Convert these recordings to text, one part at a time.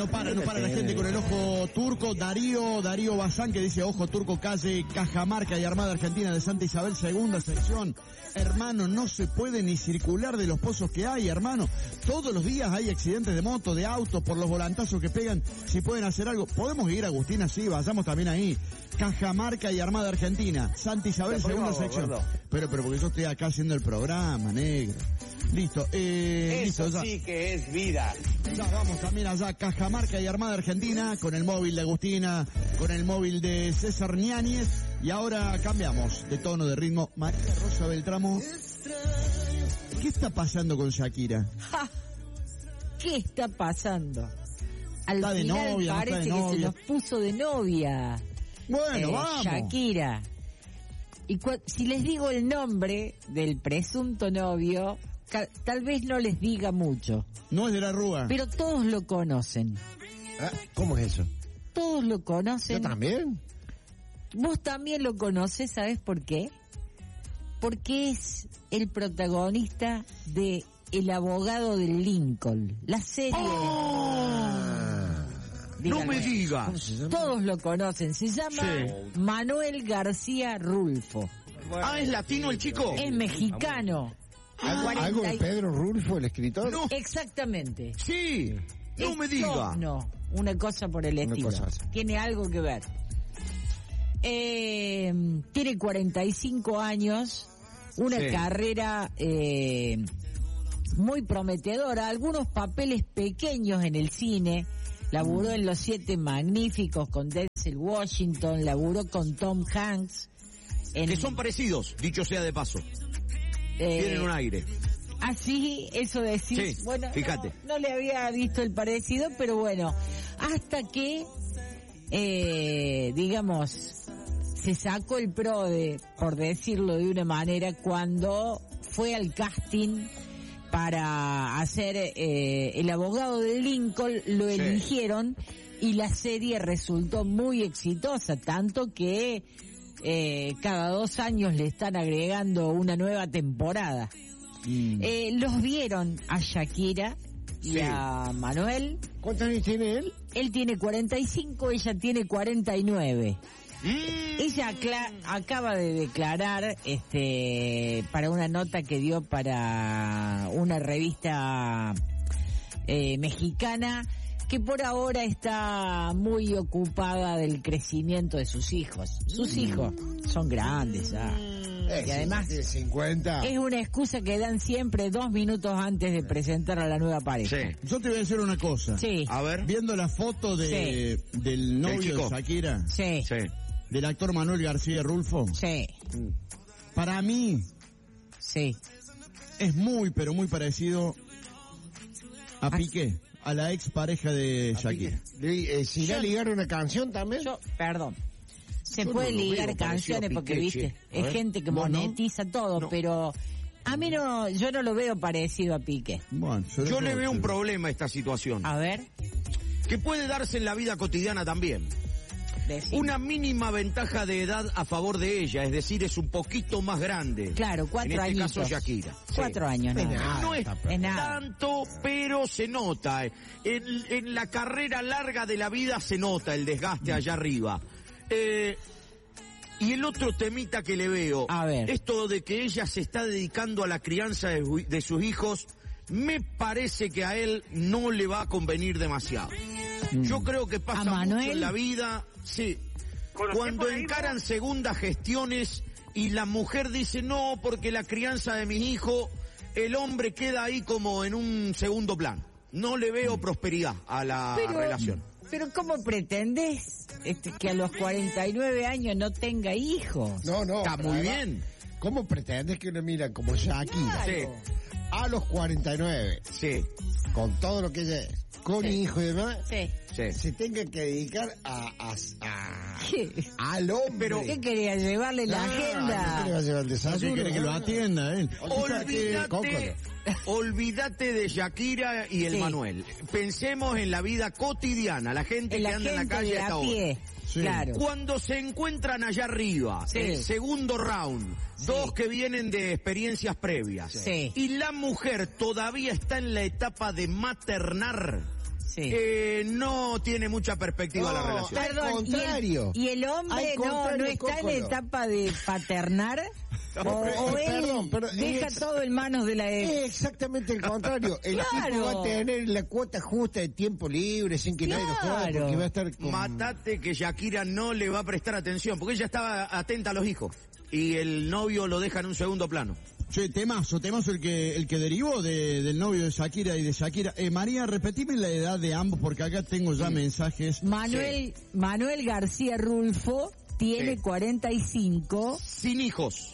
no para la gente con el ojo turco. Darío Bazán, que dice, ojo turco, calle Cajamarca y Armada Argentina de Santa Isabel, segunda sección. Hermano, no se puede ni circular de los pozos que hay, hermano. Todos los días hay accidentes de moto, de autos, por los volantazos que pegan. Si pueden hacer algo, podemos ir, Agustina, sí, vayamos también ahí. Cajamarca y Armada Argentina, Santa Isabel, segunda sección. Pero porque yo estoy acá haciendo el programa, negro. Listo, Eso listo, ya. sí que es vida. Ya vamos también allá, Cajamarca y Armada Argentina, con el móvil de Agustina, con el móvil de César Ñáñez, y ahora cambiamos de tono, de ritmo. María Rosa Beltramo, ¿qué está pasando con Shakira? ¡Ja! ¿Qué está pasando? Al Está de final novia, no parece está de que novia. se nos puso de novia. Bueno, vamos. Shakira. Y si les digo el nombre del presunto novio, tal vez no les diga mucho. No es de la Rúa. Pero todos lo conocen. ¿Cómo es eso? Todos lo conocen. ¿Yo también? Vos también lo conoces, ¿sabes por qué? Porque es el protagonista de El abogado de Lincoln, la serie. No me digas. ¿Cómo se llama? Todos lo conocen, se llama Manuel García Rulfo. ¿Es latino el chico? Es mexicano. ¿Algo de Pedro Rulfo, el escritor? No. Exactamente. Sí. No me diga. No, una cosa por el estilo. cosa así. Tiene algo que ver. Tiene 45 años, una carrera muy prometedora, algunos papeles pequeños en el cine. Laburó en Los Siete Magníficos con Denzel Washington, laburó con Tom Hanks. Que son parecidos, dicho sea de paso. Tienen un aire. Así, eso decís. Sí, bueno, fíjate. No le había visto el parecido, pero bueno, hasta que, digamos, se sacó el PRODE, por decirlo de una manera, cuando fue al casting para hacer El abogado de Lincoln, lo eligieron y la serie resultó muy exitosa, tanto que cada 2 años le están agregando una nueva temporada. Los vieron a Shakira y a Manuel. ¿Cuántos años tiene él? Él tiene 45, ella tiene 49. Ella acaba de declarar para una nota que dio para una revista mexicana, que por ahora está muy ocupada del crecimiento de sus hijos. Sus hijos son grandes ya. Y además tiene 50. es una excusa que dan siempre 2 minutos antes de presentar a la nueva pareja. Sí. Yo te voy a decir una cosa. Sí. A ver. Viendo la foto del novio chico. de Shakira, Sí. Sí. del actor Manuel García Rulfo, Sí. para mí Sí. es muy, pero muy parecido a Piqué, a la ex pareja de Shakira. ¿Se irá a ligar una canción también? Perdón. Se Yo puede no lo ligar veo parecido canciones a porque, Piqué, viste, che. A es ver. gente que ¿Vos no? monetiza todo, No. pero a mí no, yo no lo veo parecido a Piqué. Bueno, Yo le veo un problema a esta situación, A ver, que puede darse en la vida cotidiana también. decime. Una mínima ventaja de edad a favor de ella, es decir, es un poquito más grande. Claro, 4 En este añitos. caso Shakira. 4 años, Es nada. nada. No es Es nada. tanto, pero se nota. En la carrera larga de la vida se nota el desgaste allá arriba. Y el otro temita que le veo, A ver. esto de que ella se está dedicando a la crianza de sus hijos, me parece que a él no le va a convenir demasiado. Yo creo que pasa ¿A mucho Manuel? en la vida, sí, cuando encaran segundas gestiones y la mujer dice no, porque la crianza de mis hijos, el hombre queda ahí como en un segundo plano. No le veo prosperidad a la relación. Pero ¿cómo pretendes que a los 49 años no tenga hijos? No, Está pero muy además, bien. ¿cómo pretendes que uno mira como Shakira Claro. a los 49, Sí, con todo lo que ella es, con hijo y demás, Sí. sí. se tenga que dedicar ¿Qué? al hombre? Pero- ¿Qué quería? ¿Llevarle la ¿Qué le va agenda? a llevar el Si desayuno? quiere que lo atienda él. Olvídate de Shakira y el Sí. Manuel. Pensemos en la vida cotidiana, la gente En que la anda en la gente calle de a esta a hora. pie. Sí. Claro. Cuando se encuentran allá arriba, Sí. el segundo round, dos que vienen de experiencias previas, Sí. y la mujer todavía está en la etapa de maternar, Sí. No tiene mucha perspectiva la relación. Perdón, Al contrario. ¿y el hombre Al no contrario, está en Cócolo. etapa de paternar? ¿O él Perdón, pero deja todo en manos de la ex? Es exactamente el contrario. El Claro. tipo va a tener la cuota justa de tiempo libre sin que nadie lo joda Claro. porque va a estar con... Matate que Shakira no le va a prestar atención, porque ella estaba atenta a los hijos. Y el novio lo deja en un segundo plano. Che, temazo el que derivó del novio de Shakira y de Shakira. María, repetime la edad de ambos porque acá tengo ya mensajes. Manuel García Rulfo tiene Sí. 45. Sin hijos.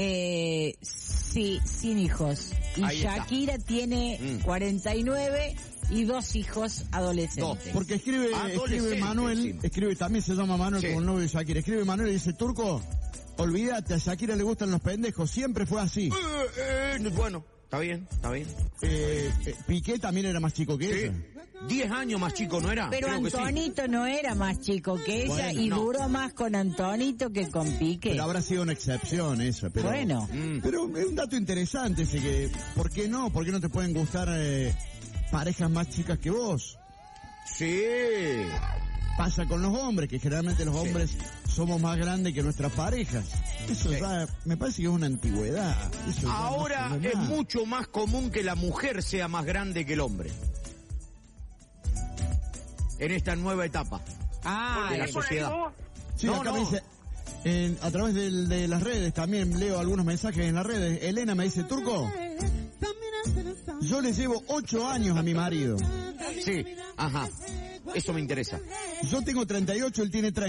Sí, sin hijos. Y Ahí está. Shakira tiene 49 y 2 hijos adolescentes. Porque escribe Adolescente, Manuel, sí. escribe, también se llama Manuel Sí. como el novio de Shakira. Escribe Manuel y dice, Turco, olvídate, a Shakira le gustan los pendejos, siempre fue así. Bueno, está bien. Piqué también era más chico que Sí. ella. 10 años más chico, ¿no era? Pero Creo que sí. Antonito no era más chico que ella Bueno, y no. duró más con Antonito que con Piqué. Pero habrá sido una excepción esa. Pero, Bueno. Pero es un dato interesante ese que, ¿por qué no? ¿Por qué no te pueden gustar parejas más chicas que vos? Sí. Pasa con los hombres, que generalmente los hombres somos más grandes que nuestras parejas. Eso ya, me parece que es una antigüedad. Eso ya no Ahora se ve es más. mucho más común que la mujer sea más grande que el hombre. En esta nueva etapa Ah, de la sociedad. Sí, No, acá no. me dice, a través de las redes, también leo algunos mensajes en las redes. Elena me dice, Turco, yo le llevo 8 años a mi marido. Sí, ajá. Eso me interesa. Yo tengo 38, él tiene 30.